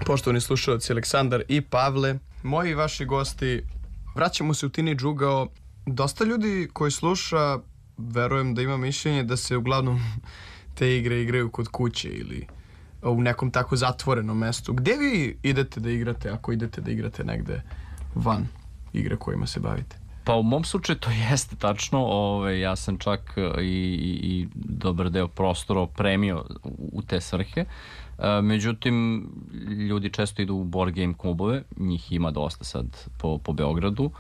Poštovani slušalci, Aleksandar i Pavle, moji i vaši gosti, vraćamo se u Teenage ugao. Dosta ljudi koji sluša, verujem da ima mišljenje da se uglavnom te igre igraju kod kuće ili u nekom tako zatvorenom mestu. Gde vi idete da igrate, ako idete da igrate negde van igre kojima se bavite? Pa u mom slučaju to jeste tačno. Ja sam čak i dobar deo prostora opremio u te svrhe. Međutim, ljudi često idu u board game klubove, njih ima dosta sad po Beogradu.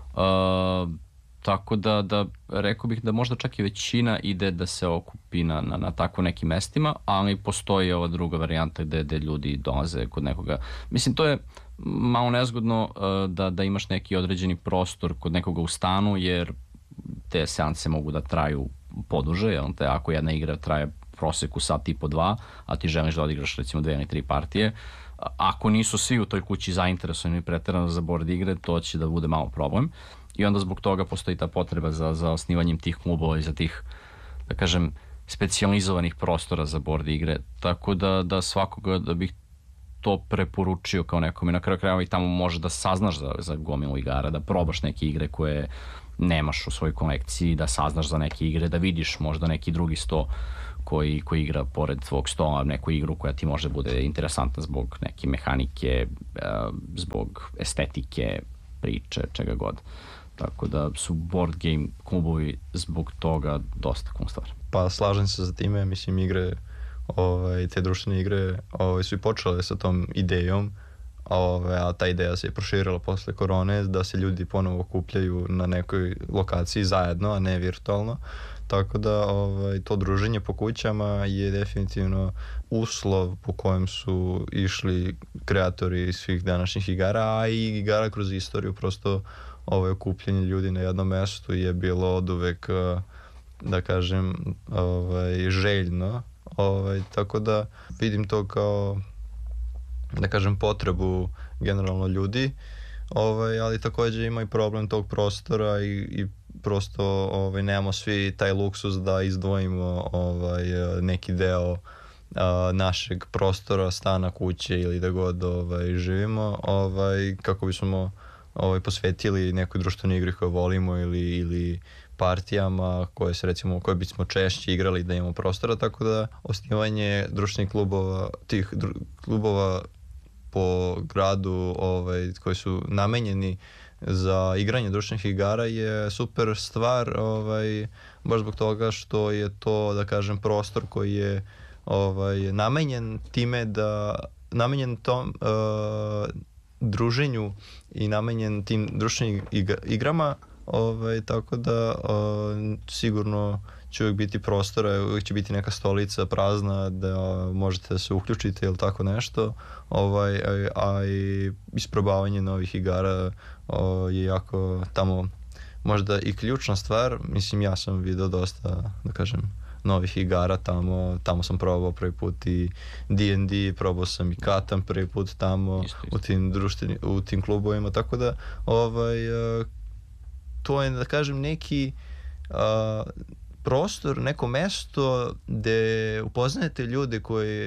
Tako da rekao bih da možda čak i većina ide da se okupi na tako nekim mestima, ali postoji ova druga varijanta gde ljudi dolaze kod nekoga. Mislim, to je malo nezgodno da imaš neki određeni prostor kod nekoga u stanu, jer te seanse mogu da traju poduže, jel te, ako jedna igra traje proseku sat i po 2, a ti želiš da odigraš recimo 2 ili 3 partije, ako nisu svi u toj kući zainteresovani preterano za board igre, to će da bude malo problem. I onda zbog toga postoji ta potreba za osnivanjem tih klubova i za tih, da kažem, specijalizovanih prostora za board igre. Tako da svakoga da bih to preporučio kao nekom i na kraju krajeva i tamo može da saznaš za gomilu igara, da probaš neke igre koje nemaš u svojoj kolekciji, da saznaš za neke igre, da vidiš možda neki drugi sto koji igra pored tvog stola neku igru koja ti može bude interesantna zbog neke mehanike, zbog estetike, priče, čega god. Tako da su board game klubovi zbog toga dosta cool stvar. Pa slažem se za time, mislim igre, te društvene igre su i počele sa tom idejom, a ta ideja se je proširila posle korone, da se ljudi ponovo okupljaju na nekoj lokaciji zajedno, a ne virtualno. Tako da to druženje po kućama je definitivno uslov po kojem su išli kreatori svih današnjih igara, a i igara kroz istoriju. Prosto okupljanje ljudi na jednom mestu je bilo oduvek, da kažem, željno. Tako da vidim to kao, da kažem, potrebu generalno ljudi, ali takođe ima i problem tog prostora i prosto nemamo svi taj luksuz da izdvojimo neki deo našeg prostora, stana, kuće ili da god živimo, kako bismo posvetili nekoj društvenoj igri koju volimo ili partijama koje bismo češće igrali da imamo prostora, tako da osnivanje društvenih klubova, tih klubova po gradu koji su namenjeni za igranje društvenih igara je super stvar, baš zbog toga što je to, da kažem, prostor koji je namenjen time namenjen tom druženju i namenjen tim društvenim igrama, tako da sigurno će uvijek biti prostora, uvijek će biti neka stolica prazna da možete da se uključite ili tako nešto, a i isprobavanje novih igara je jako tamo možda i ključna stvar. Mislim, ja sam vidio dosta, da kažem, novih igara tamo sam probao prvi put i D&D, probao sam i Katan prvi put tamo u tim klubovima, tako da to je, da kažem, neki prostor, neko mesto gde upoznajete ljude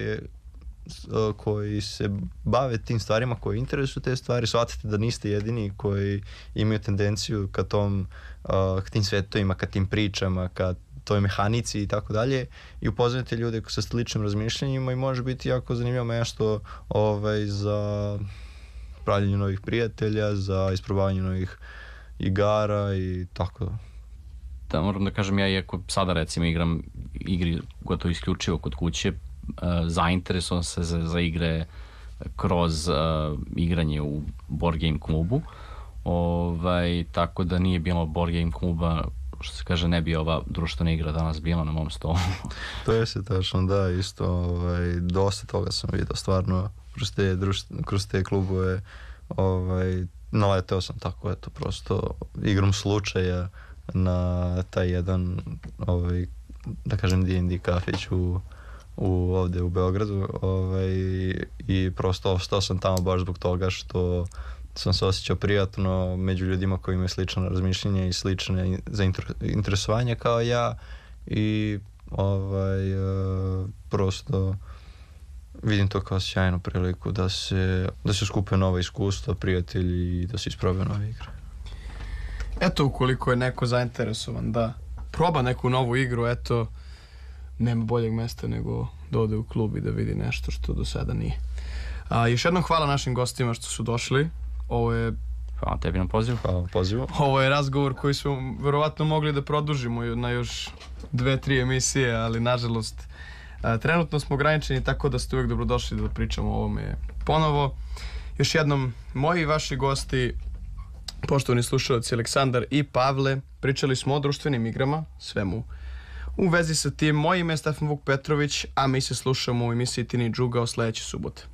koji se bave tim stvarima, koji interesuju te stvari, shvatite da niste jedini koji imaju tendenciju ka tim svetovima, ka tim pričama, ka toj mehanici i tako dalje, i upoznajete ljude sa sličnim razmišljanjima i može biti jako zanimljivo mesto za pravljenje novih prijatelja, za isprobavanje novih igara i tako. Da, moram da kažem, ja iako sada recimo igram igri gotovo isključivo kod kuće, zainteresovan se za igre kroz igranje u board game klubu, tako da nije bilo board game kluba, što se kaže, ne bi ova društvena igra danas bila na mom stolu. To je se tačno, da, isto, dosta toga sam vidio, stvarno, kroz te klubove, naleteo sam tako, eto, prosto igrom slučaja na taj jedan, da kažem, D&D kafić ovde u Beogradu, i prosto ostao sam tamo baš zbog toga što sam se osjećao prijatno među ljudima koji imaju slično razmišljenje i slične interesovanja kao ja, i prosto vidim to kao sjajnu priliku da se skupe nova iskustva, prijatelji i da se isprobaju nove igre. Eto, ukoliko je neko zainteresovan da proba neku novu igru, eto, nema boljeg mesta nego da ode u klub i da vidi nešto što do sada nije. Još jednom hvala našim gostima što su došli. Ovo je... Hvala tebi na pozivu. Hvala pozivu. Ovo je razgovor koji smo verovatno mogli da produžimo na još 2-3 emisije, ali nažalost trenutno smo ograničeni, tako da ste uvijek dobrodošli da pričamo o ovome ponovo. Još jednom, moji i vaši gosti, poštovani slušalci Aleksandar i Pavle, pričali smo o društvenim igrama, svemu u vezi sa tim. Moje ime je Stefan Vuk Petrović, a mi se slušamo u emisiji Tini Džugao sledeće subote.